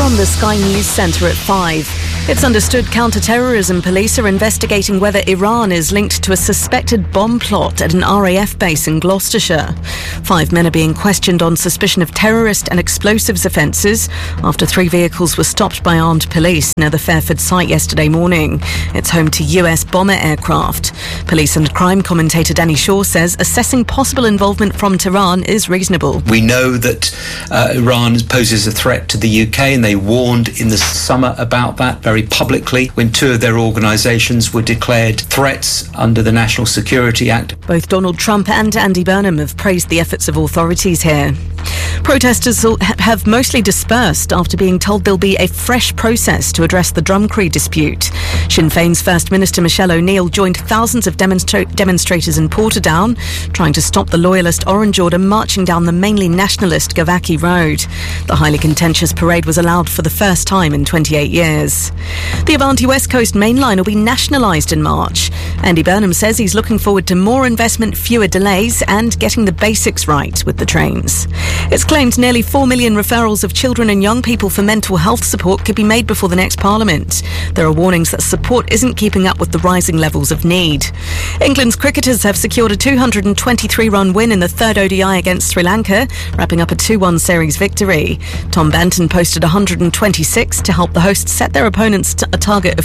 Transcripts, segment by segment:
from the Sky News Centre at 5. It's understood counter-terrorism police are investigating whether Iran is linked to a suspected bomb plot at an RAF base in Gloucestershire. 5 men are being questioned on suspicion of terrorist and explosives offences after 3 vehicles were stopped by armed police near the Fairford site yesterday morning. It's home to US bomber aircraft. Police and crime commentator Danny Shaw says assessing possible involvement from Tehran is reasonable. We know that Iran poses a threat to the UK, and they warned in the summer about that very publicly when 2 of their organisations were declared threats under the National Security Act. Both Donald Trump and Andy Burnham have praised the efforts of authorities here. Protesters have mostly dispersed after being told there'll be a fresh process to address the Drumcree dispute. Sinn Féin's First Minister Michelle O'Neill joined thousands of demonstrators in Portadown, trying to stop the loyalist Orange Order marching down the mainly nationalist Gavaki Road. The highly contentious parade was allowed for the first time in 28 years. The Avanti West Coast Main Line will be nationalised in March. Andy Burnham says he's looking forward to more investment, fewer delays, and getting the basics right with the trains. It's claimed nearly 4 million referrals of children and young people for mental health support could be made before the next Parliament. There are warnings that support isn't keeping up with the rising levels of need. England's cricketers have secured a 223-run win in the third ODI against Sri Lanka, wrapping up a 2-1 series victory. Tom Banton posted 126 to help the hosts set their opponents to a target of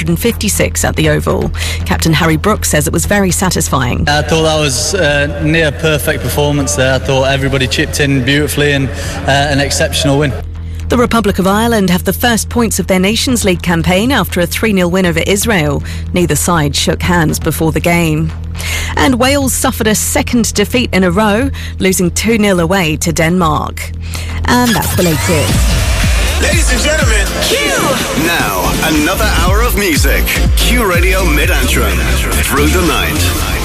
356 at the Oval. Captain Harry Brooks says it was very satisfying. I thought that was a near perfect performance there. I thought everybody chipped in beautifully and an exceptional win. The Republic of Ireland have the first points of their Nations League campaign after a 3-0 win over Israel. Neither side shook hands before the game. And Wales suffered a second defeat in a row, losing 2-0 away to Denmark. And that's the latest. Ladies and gentlemen, Q! Now, another hour of music. Q Radio Mid-Antrim. Through the night.